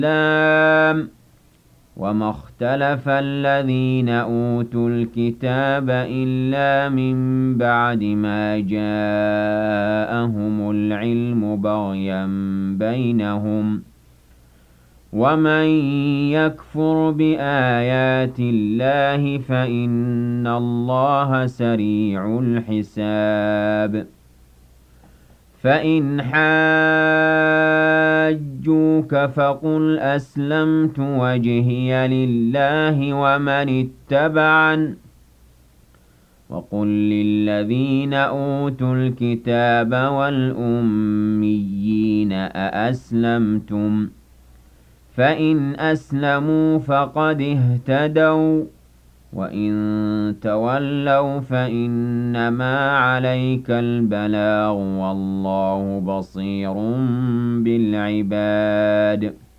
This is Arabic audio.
الإسلام. وما اختلف الذين أوتوا الكتاب إلا من بعد ما جاءهم العلم بغيا بينهم. ومن يكفر بآيات الله فإن الله سريع الحساب. فإن حاجوك فقل أسلمت وجهي لله ومن اتبعن. وقل للذين أوتوا الكتاب والأميين أأسلمتم فإن أسلموا فقد اهتدوا وإن تولوا فإنما عليك البلاغ والله بصير بالعباد.